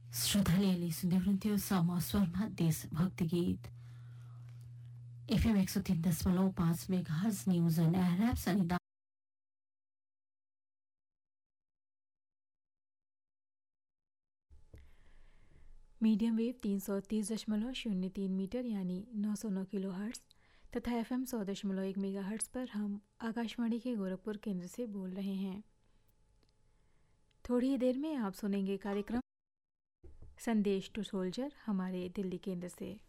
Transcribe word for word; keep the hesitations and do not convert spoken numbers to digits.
श्रद्धाले सुन्दै हुनुहुन्थ्यो समस्वरमा देशभक्ति गीत एफएम एक सौ तीन दशमलव पाँच मेगाहर्ज न्यूज एन्ड एयरएप्स अनि मीडियम वेव तीन सौ तीस दशमलव शून्य तीन मीटर यानी नौ सौ नौ किलो हर्ट्स तथा एफ एम सौ दशमलव एक मेगा हर्ट्स पर हम आकाशवाणी के गोरखपुर केंद्र से बोल रहे हैं। थोड़ी ही देर में आप सुनेंगे कार्यक्रम संदेश टू सोल्जर हमारे दिल्ली केंद्र से।